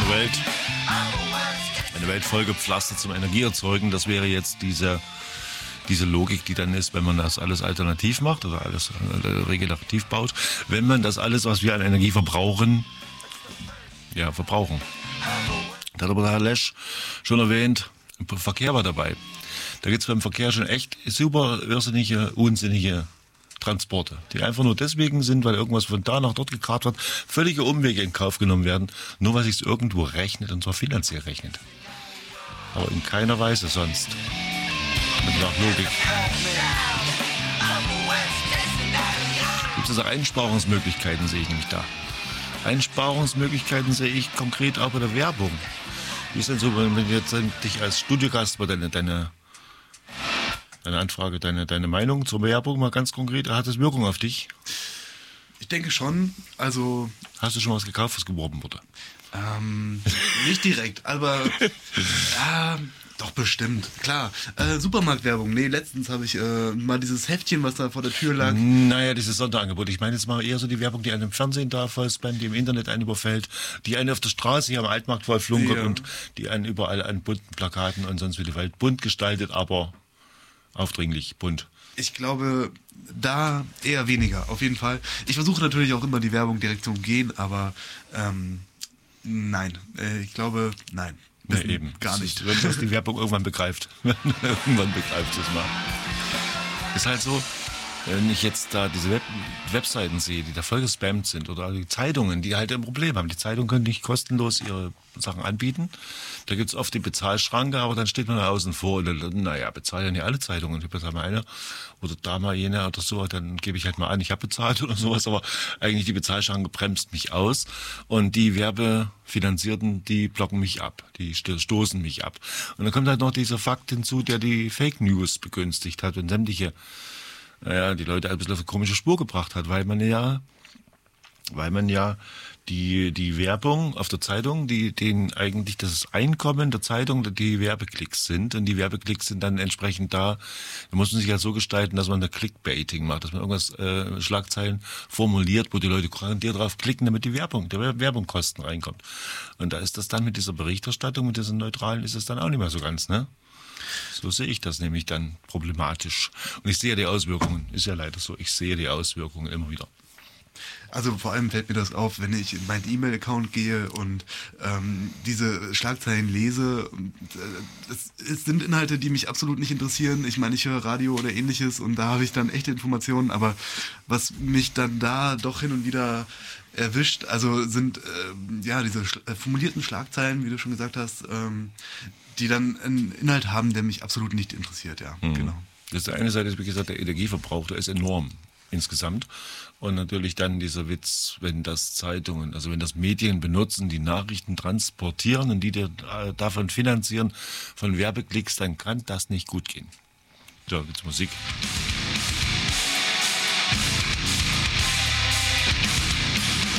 Eine Welt vollgepflastert zum Energieerzeugen. Das wäre jetzt diese Logik, die dann ist, wenn man das alles alternativ macht oder alles regenerativ baut. Wenn man das alles, was wir an Energie verbrauchen, verbrauchen. Da hat aber der Herr Lesch schon erwähnt, Verkehr war dabei. Da gibt es beim Verkehr schon echt super irrsinnige, unsinnige Transporte, die einfach nur deswegen sind, weil irgendwas von da nach dort gekarrt wird, völlige Umwege in Kauf genommen werden, nur weil sich es irgendwo rechnet, und zwar finanziell rechnet. Aber in keiner Weise sonst. Mit nach Logik. Gibt es also Einsparungsmöglichkeiten, sehe ich nämlich da. Einsparungsmöglichkeiten sehe ich konkret auch bei der Werbung. Wie ist denn so, wenn du jetzt dich als Studiogast bei deine Anfrage, deine Meinung zur Werbung mal ganz konkret, hat das Wirkung auf dich? Ich denke schon, also... Hast du schon was gekauft, was geworben wurde? Nicht direkt, aber doch bestimmt, klar. Supermarktwerbung, nee, letztens habe ich mal dieses Heftchen, was da vor der Tür lag. Naja, dieses Sonderangebot. Ich meine jetzt mal eher so die Werbung, die einen im Fernsehen da vollspammt, die im Internet einen überfällt, die einen auf der Straße hier am Altmarkt voll flunkert und die einen überall an bunten Plakaten und sonst wie die Welt bunt gestaltet, aber aufdringlich bunt. Ich glaube, da eher weniger, auf jeden Fall. Ich versuche natürlich auch immer die Werbung direkt zu umgehen, aber nein. Ich glaube, nein. Ja, eben. Gar nicht. Wenn das die Werbung irgendwann begreift. Irgendwann begreift es mal. Ist halt so, wenn ich jetzt da diese Webseiten sehe, die da voll gespammt sind, oder die Zeitungen, die halt ein Problem haben. Die Zeitungen können nicht kostenlos ihre Sachen anbieten. Da gibt es oft die Bezahlschranke, aber dann steht man da außen vor und naja, bezahlen ja nicht alle Zeitungen. Ich bezahle mal eine oder da mal jene oder so, dann gebe ich halt mal an, ich habe bezahlt oder sowas, aber eigentlich die Bezahlschranke bremst mich aus und die Werbefinanzierten, die blocken mich ab, die stoßen mich ab. Und dann kommt halt noch dieser Fakt hinzu, der die Fake News begünstigt hat und sämtliche die Leute ein bisschen auf eine komische Spur gebracht hat, weil man ja die Werbung auf der Zeitung, denen eigentlich das Einkommen der Zeitung die Werbeklicks sind, und die Werbeklicks sind dann entsprechend da muss man sich ja so gestalten, dass man da Clickbaiting macht, dass man irgendwas Schlagzeilen formuliert, wo die Leute garantiert drauf klicken, damit die Werbungkosten reinkommt. Und da ist das dann mit dieser Berichterstattung, mit dieser neutralen, ist es dann auch nicht mehr so ganz, ne? So sehe ich das nämlich dann problematisch. Und ich sehe die Auswirkungen, ist ja leider so, ich sehe die Auswirkungen immer wieder. Also vor allem fällt mir das auf, wenn ich in meinen E-Mail-Account gehe und diese Schlagzeilen lese. Es sind Inhalte, die mich absolut nicht interessieren. Ich meine, ich höre Radio oder ähnliches und da habe ich dann echte Informationen. Aber was mich dann da doch hin und wieder erwischt, also sind diese formulierten Schlagzeilen, wie du schon gesagt hast, die dann einen Inhalt haben, der mich absolut nicht interessiert. Ja, genau. Das ist der eine Seite, wie gesagt, der Energieverbrauch, der ist enorm insgesamt. Und natürlich dann dieser Witz, wenn das Medien benutzen, die Nachrichten transportieren und die davon finanzieren, von Werbeklicks, dann kann das nicht gut gehen. So, jetzt Musik.